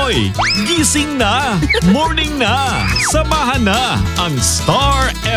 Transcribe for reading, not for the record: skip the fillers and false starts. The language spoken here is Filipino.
Hoy! Gising na! Morning na! Samahan na ang Star